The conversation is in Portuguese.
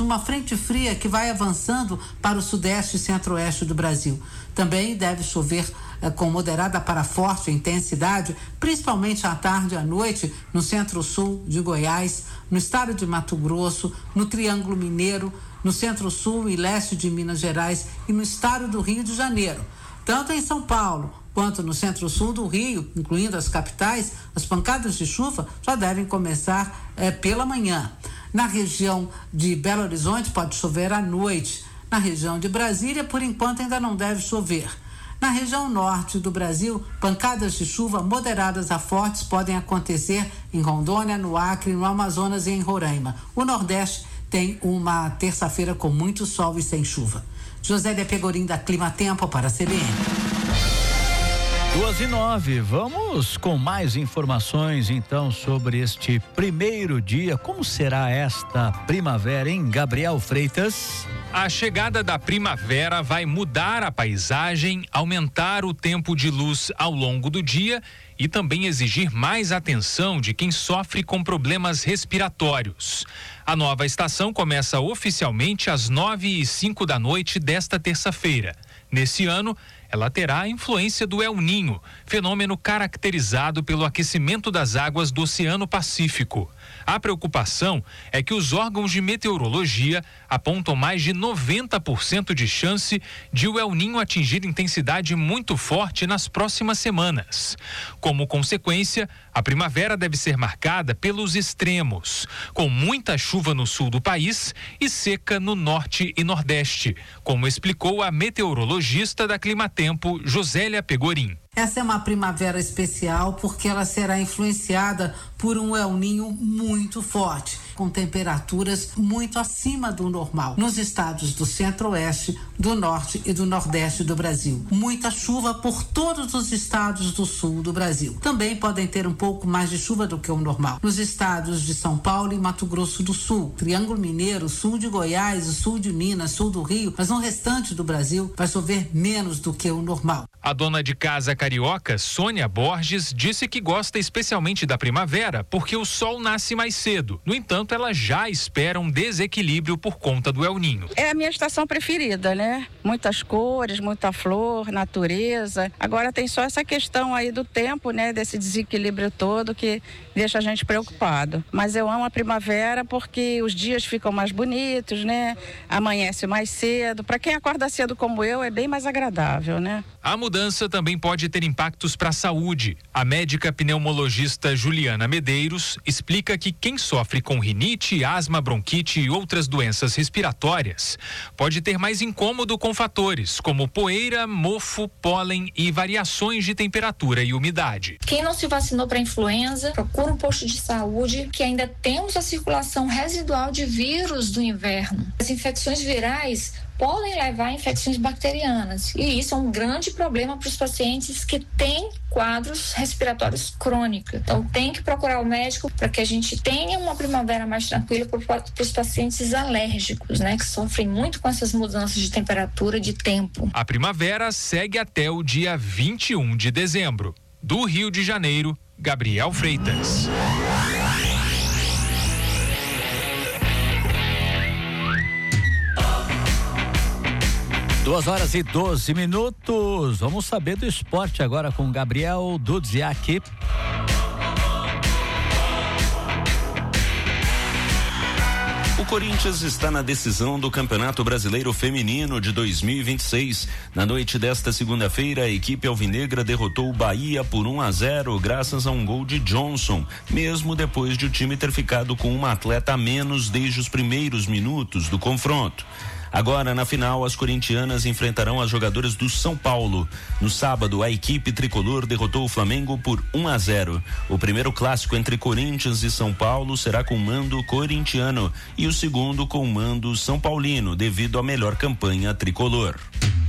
uma frente fria que vai avançando para o sudeste e centro-oeste do Brasil. Também deve chover com moderada para forte intensidade, principalmente à tarde e à noite, no centro-sul de Goiás, no estado de Mato Grosso, no Triângulo Mineiro, no centro-sul e leste de Minas Gerais e no estado do Rio de Janeiro. Tanto em São Paulo quanto no centro-sul do Rio, incluindo as capitais, as pancadas de chuva já devem começar pela manhã. Na região de Belo Horizonte pode chover à noite. Na região de Brasília, por enquanto, ainda não deve chover. Na região norte do Brasil, pancadas de chuva moderadas a fortes podem acontecer em Rondônia, no Acre, no Amazonas e em Roraima. O Nordeste tem uma terça-feira com muito sol e sem chuva. Josélia Pegorim, da Clima Tempo, para a CBN. 2:09, vamos com mais informações então sobre este primeiro dia. Como será esta primavera, hein, Gabriel Freitas? A chegada da primavera vai mudar a paisagem, aumentar o tempo de luz ao longo do dia e também exigir mais atenção de quem sofre com problemas respiratórios. A nova estação começa oficialmente às 9:05 da noite desta terça-feira. Nesse ano, ela terá a influência do El Niño, fenômeno caracterizado pelo aquecimento das águas do Oceano Pacífico. A preocupação é que os órgãos de meteorologia apontam mais de 90% de chance de o El Niño atingir intensidade muito forte nas próximas semanas. Como consequência, a primavera deve ser marcada pelos extremos, com muita chuva no sul do país e seca no norte e nordeste, como explicou a meteorologista da Climatempo, Josélia Pegorim. Essa é uma primavera especial porque ela será influenciada por um El Niño muito forte, com temperaturas muito acima do normal nos estados do centro-oeste, do norte e do nordeste do Brasil. Muita chuva por todos os estados do sul do Brasil. Também podem ter um pouco mais de chuva do que o normal nos estados de São Paulo e Mato Grosso do Sul, Triângulo Mineiro, sul de Goiás, sul de Minas, sul do Rio, mas no restante do Brasil vai chover menos do que o normal. A dona de casa carioca, Sônia Borges, disse que gosta especialmente da primavera porque o sol nasce mais cedo. No entanto, ela já espera um desequilíbrio por conta do El Niño. É a minha estação preferida, né? Muitas cores, muita flor, natureza. Agora tem só essa questão aí do tempo, né? Desse desequilíbrio todo que deixa a gente preocupado. Mas eu amo a primavera porque os dias ficam mais bonitos, né? Amanhece mais cedo. Para quem acorda cedo como eu, é bem mais agradável, né? A mudança também pode ter impactos para a saúde. A médica pneumologista Juliana Medeiros explica que quem sofre com rinite, asma, bronquite e outras doenças respiratórias pode ter mais incômodo com fatores como poeira, mofo, pólen e variações de temperatura e umidade. Quem não se vacinou para influenza, procura um posto de saúde, que ainda temos a circulação residual de vírus do inverno. As infecções virais podem levar a infecções bacterianas e isso é um grande problema para os pacientes que têm quadros respiratórios crônicos. Então tem que procurar o médico para que a gente tenha uma primavera mais tranquila para os pacientes alérgicos, né, que sofrem muito com essas mudanças de temperatura e de tempo. A primavera segue até o dia 21 de dezembro. Do Rio de Janeiro, Gabriel Freitas. 2:12. Vamos saber do esporte agora com Gabriel Dudziak. O Corinthians está na decisão do Campeonato Brasileiro Feminino de 2026. Na noite desta segunda-feira, a equipe alvinegra derrotou o Bahia por 1-0 graças a um gol de Johnson, mesmo depois de o time ter ficado com uma atleta a menos desde os primeiros minutos do confronto. Agora, na final, as corintianas enfrentarão as jogadoras do São Paulo. No sábado, a equipe tricolor derrotou o Flamengo por 1-0. O primeiro clássico entre Corinthians e São Paulo será com mando corintiano e o segundo com mando São Paulino, devido à melhor campanha tricolor.